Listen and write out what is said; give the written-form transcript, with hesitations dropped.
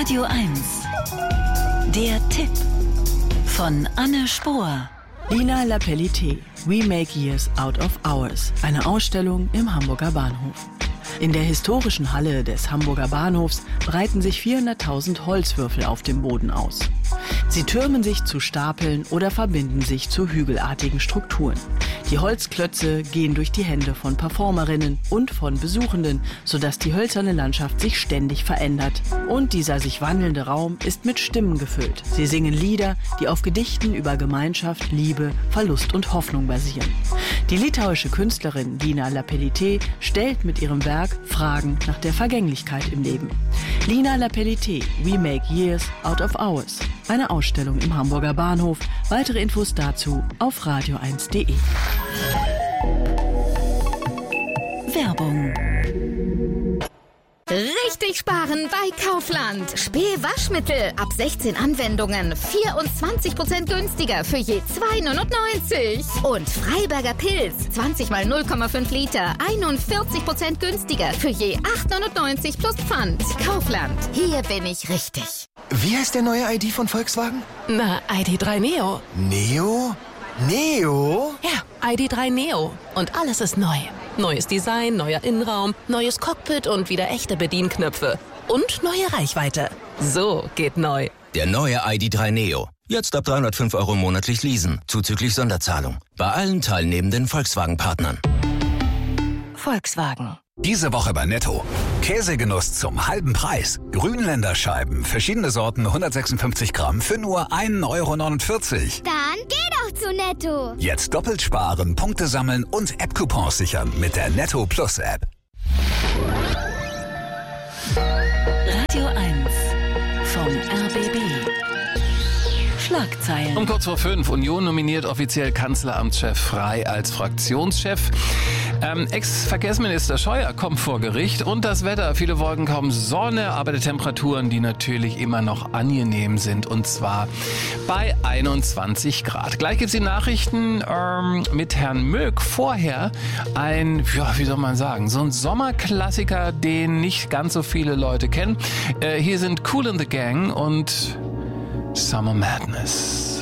Radio 1. Der Tipp von Anne Spohr. Lina Lapellité, We Make Years Out of Hours. Eine Ausstellung im Hamburger Bahnhof. In der historischen Halle des Hamburger Bahnhofs breiten sich 400.000 Holzwürfel auf dem Boden aus. Sie türmen sich zu Stapeln oder verbinden sich zu hügelartigen Strukturen. Die Holzklötze gehen durch die Hände von Performerinnen und von Besuchenden, sodass die hölzerne Landschaft sich ständig verändert. Und dieser sich wandelnde Raum ist mit Stimmen gefüllt. Sie singen Lieder, die auf Gedichten über Gemeinschaft, Liebe, Verlust und Hoffnung basieren. Die litauische Künstlerin Lina Lapellité stellt mit ihrem Werk Fragen nach der Vergänglichkeit im Leben. Lina Lapellité, We Make Years Out of Hours. Eine Ausstellung im Hamburger Bahnhof. Weitere Infos dazu auf radio1.de. Werbung. Richtig sparen bei Kaufland. Spee-Waschmittel ab 16 Anwendungen 24% günstiger für je 2,99. Und Freiberger Pilz 20 mal 0,5 Liter 41% günstiger für je 8,99 plus Pfand. Kaufland, hier bin ich richtig. Wie heißt der neue ID von Volkswagen? Na, ID.3 Neo. Neo? Neo? Ja, ID.3 Neo. Und alles ist neu. Neues Design, neuer Innenraum, neues Cockpit und wieder echte Bedienknöpfe. Und neue Reichweite. So geht neu. Der neue ID.3 Neo. Jetzt ab 305 € monatlich leasen, zuzüglich Sonderzahlung. Bei allen teilnehmenden Volkswagen-Partnern. Volkswagen. Diese Woche bei Netto. Käsegenuss zum halben Preis. Grünländerscheiben, verschiedene Sorten, 156 Gramm für nur 1,49 €. Dann geh doch zu Netto. Jetzt doppelt sparen, Punkte sammeln und App-Coupons sichern mit der Netto Plus App. Radio 1 vom RBB. Schlagzeilen. Um kurz vor 5. Union nominiert offiziell Kanzleramtschef Frey als Fraktionschef. Ex-Verkehrsminister Scheuer kommt vor Gericht. Und das Wetter. Viele Wolken, kaum Sonne, aber die Temperaturen, die natürlich immer noch angenehm sind. Und zwar bei 21 Grad. Gleich gibt's die Nachrichten mit Herrn Möck. Vorher ein, wie soll man sagen, so ein Sommerklassiker, den nicht ganz so viele Leute kennen. Hier sind Kool and the Gang und Summer Madness.